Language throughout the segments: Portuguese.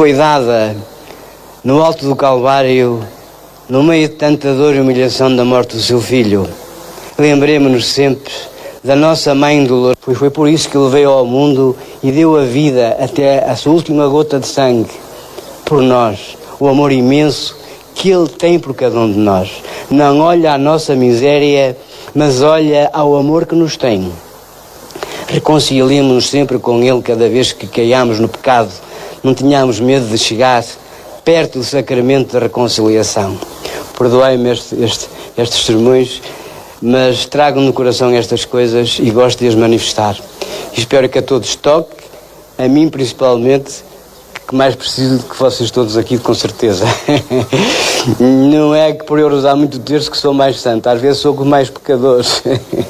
foi dada no alto do Calvário, no meio de tanta dor e humilhação da morte do seu filho. Lembremos-nos sempre da nossa mãe Dolorosa, pois foi por isso que ele veio ao mundo e deu a vida até a sua última gota de sangue por nós. O amor imenso que ele tem por cada um de nós. Não olha à nossa miséria, mas olha ao amor que nos tem. Reconciliemos-nos sempre com ele cada vez que caiamos no pecado. Não tenhamos medo de chegar perto do sacramento da reconciliação. Perdoai-me estes sermões, mas trago no coração estas coisas e gosto de as manifestar. E espero que a todos toque, a mim principalmente, que mais preciso do que vocês todos aqui, com certeza. Não é que por eu usar muito terço que sou mais santo, às vezes sou com mais pecadores.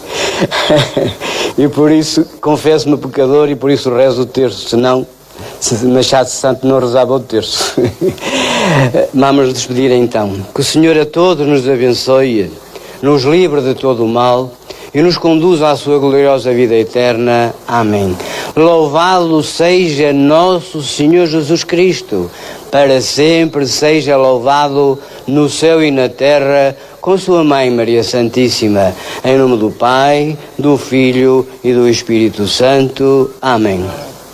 E por isso confesso-me pecador e por isso rezo o terço, senão, se me achasse santo, não rezava o terço. Vamos nos despedir então. Que o Senhor a todos nos abençoe, nos livre de todo o mal e nos conduza à sua gloriosa vida eterna. Amém. Louvado seja nosso Senhor Jesus Cristo, para sempre seja louvado no céu e na terra, com sua Mãe Maria Santíssima, em nome do Pai, do Filho e do Espírito Santo. Amém.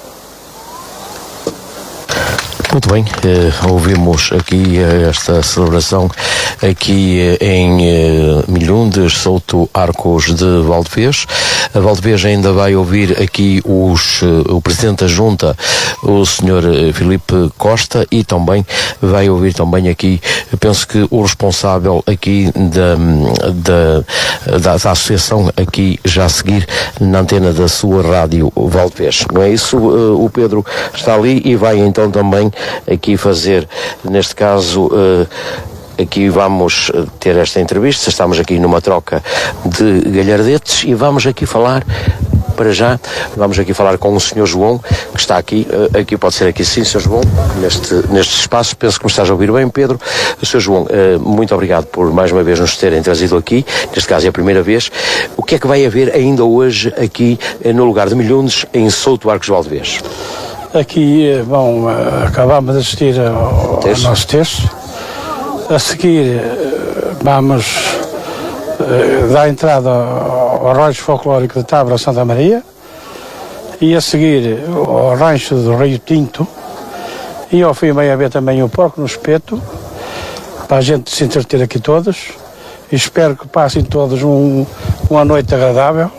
Muito bem, ouvimos aqui esta celebração aqui em Milundes, Souto Arcos de Valdevez. A Valdevez ainda vai ouvir aqui o Presidente da Junta, o Sr. Filipe Costa, e também vai ouvir também aqui, penso que o responsável aqui da associação aqui já a seguir na antena da sua rádio Valdevez. Não é isso? O Pedro está ali e vai então também aqui fazer, neste caso, aqui vamos ter esta entrevista. Estamos aqui numa troca de galhardetes e vamos aqui falar, para já, vamos aqui falar com o Sr. João, que está aqui pode ser aqui sim, Sr. João, neste espaço. Penso que me estás a ouvir bem, Pedro. Sr. João, muito obrigado por mais uma vez nos terem trazido aqui, neste caso é a primeira vez. O que é que vai haver ainda hoje aqui no lugar de Milundes, em Souto Arcos de Valdevez? Aqui, acabamos de assistir ao nosso terço. A seguir, vamos dar entrada ao rancho folclórico de Tábora Santa Maria e a seguir ao rancho do Rio Tinto, e ao fim vai haver também o porco no espeto, para a gente se entreter aqui todos. E espero que passem todos uma noite agradável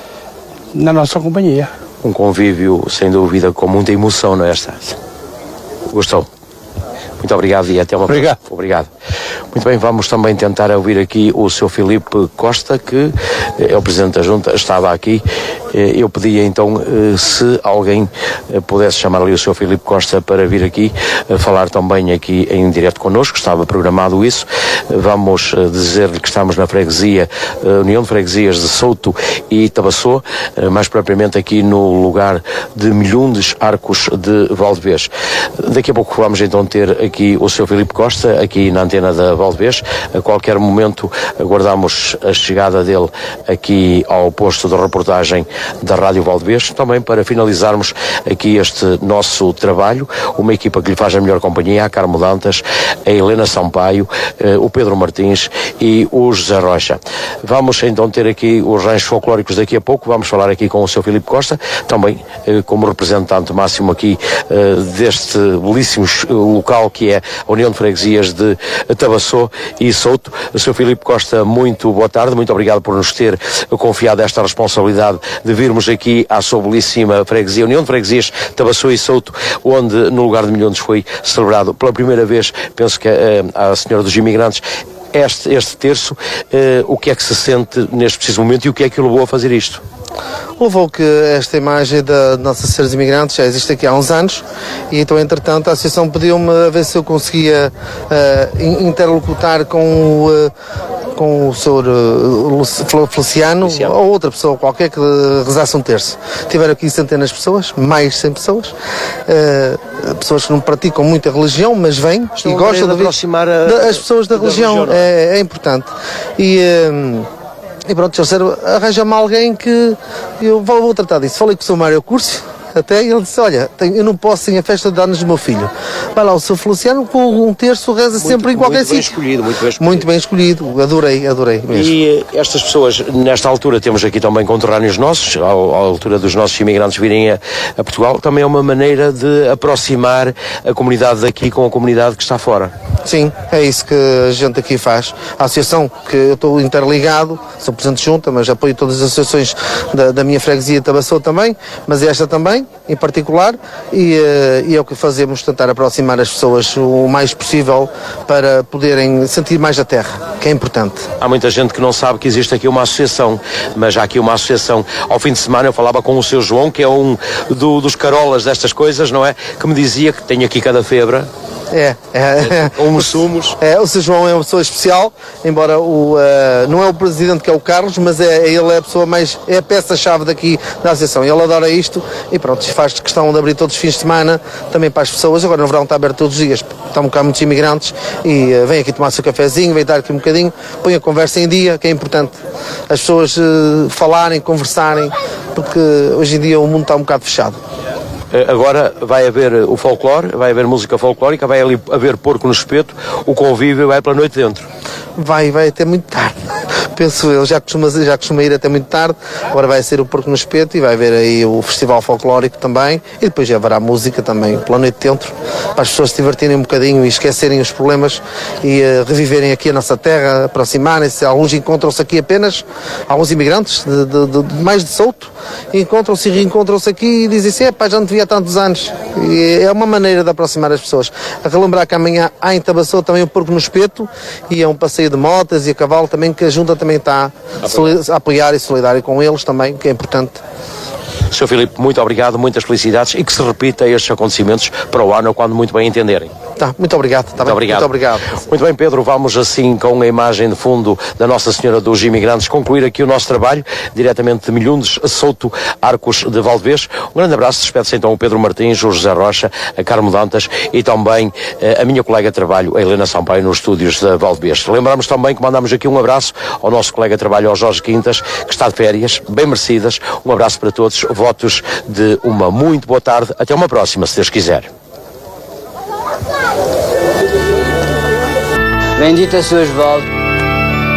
na nossa companhia. Um convívio, sem dúvida, com muita emoção, não é, esta? Gostou? Muito obrigado e até uma próxima. Obrigado. Muito bem, vamos também tentar ouvir aqui o Sr. Filipe Costa, que é o Presidente da Junta, estava aqui. Eu pedia então se alguém pudesse chamar ali o Sr. Filipe Costa para vir aqui falar também aqui em direto connosco. Estava programado isso. Vamos dizer-lhe que estamos na freguesia, União de Freguesias de Souto e Tabassó, mais propriamente aqui no lugar de Milundes, Arcos de Valdevez. Daqui a pouco vamos então ter aqui o Sr. Filipe Costa, aqui na antena da Valdevez. A qualquer momento aguardamos a chegada dele aqui ao posto de reportagem da Rádio Valdevez, também para finalizarmos aqui este nosso trabalho. Uma equipa que lhe faz a melhor companhia: a Carmo Dantas, a Helena Sampaio, o Pedro Martins e o José Rocha. Vamos então ter aqui os ranchos folclóricos daqui a pouco. Vamos falar aqui com o Sr. Filipe Costa, também como representante máximo aqui deste belíssimo local que é a União de Freguesias de Tabassó e Souto. Sr. Filipe Costa, muito boa tarde, muito obrigado por nos ter confiado esta responsabilidade de virmos aqui à sua belíssima freguesia, União de Freguesias Tabassó e Souto, onde no lugar de Milundes foi celebrado pela primeira vez, penso que a Senhora dos Imigrantes, este terço. O que é que se sente neste preciso momento e o que é que o levou a fazer isto? Levou que esta imagem da Nossa Senhora dos Imigrantes já existe aqui há uns anos, e então entretanto a associação pediu-me a ver se eu conseguia interlocutar com o Sr. Feliciano ou outra pessoa qualquer que rezasse um terço. Tiveram aqui centenas de pessoas, mais de 100 pessoas, pessoas que não praticam muita religião, mas vêm e gostam de aproximar as pessoas da religião. É importante. E pronto, arranja-me alguém que eu vou tratar disso. Falei com o Sr. Mário Curcio, até, e ele disse: olha, eu não posso sem a festa de anos do meu filho. vai lá o seu Feliciano, com um terço reza sempre em qualquer sítio. Muito bem escolhido, adorei mesmo. E estas pessoas, nesta altura, temos aqui também conterrâneos nossos, à altura dos nossos imigrantes virem a Portugal, também é uma maneira de aproximar a comunidade daqui com a comunidade que está fora. Sim, é isso que a gente aqui faz. A associação, que eu estou interligado, sou presidente de junta, mas apoio todas as associações da minha freguesia de Tabassou também, mas esta também, em particular, e é o que fazemos, tentar aproximar as pessoas o mais possível para poderem sentir mais a terra, que é importante. Há muita gente que não sabe que existe aqui uma associação, mas há aqui uma associação. Ao fim de semana eu falava com o seu João, que é um dos carolas destas coisas, não é? Que me dizia que tem aqui cada febra. Com os sumos. O Sr. João é uma pessoa especial, embora não é o presidente que é o Carlos, mas ele é a pessoa é a peça-chave daqui da associação. Ele adora isto e pronto, faz questão de abrir todos os fins de semana, também para as pessoas. Agora no verão está aberto todos os dias, estão cá muitos imigrantes e vem aqui tomar o seu cafezinho, vem dar aqui um bocadinho, põe a conversa em dia, que é importante as pessoas falarem, conversarem, porque hoje em dia o mundo está um bocado fechado. Agora vai haver o folclore, vai haver música folclórica, vai ali haver porco no espeto, o convívio vai pela noite dentro. Vai até muito tarde, penso eu, já costuma ir até muito tarde, agora vai ser o porco no espeto e vai haver aí o festival folclórico também e depois já haverá música também pela noite dentro, para as pessoas se divertirem um bocadinho e esquecerem os problemas e reviverem aqui a nossa terra, aproximarem-se. Alguns encontram-se aqui apenas, alguns imigrantes mais de solto, encontram-se e reencontram-se aqui e dizem assim, já não te vi há tantos anos. E é uma maneira de aproximar as pessoas. A relembrar que amanhã há em Tabassou também o porco no espeto e é um passeio de motas e a cavalo também, que a Junta também está a apoiar e solidário com eles também, que é importante. Sr. Filipe, muito obrigado, muitas felicidades e que se repita estes acontecimentos para o ano, quando muito bem entenderem. Muito obrigado. Muito obrigado. Muito bem, Pedro, vamos assim com a imagem de fundo da Nossa Senhora dos Imigrantes concluir aqui o nosso trabalho, diretamente de Milhundes, Souto, Arcos de Valdevez. Um grande abraço, despede-se então o Pedro Martins, o José Rocha, a Carmo Dantas e também a minha colega de trabalho, a Helena Sampaio, nos estúdios de Valdevez. Lembramos também que mandamos aqui um abraço ao nosso colega de trabalho, ao Jorge Quintas, que está de férias, bem merecidas. Um abraço para todos, votos de uma muito boa tarde. Até uma próxima, se Deus quiser. Bendita sois vós.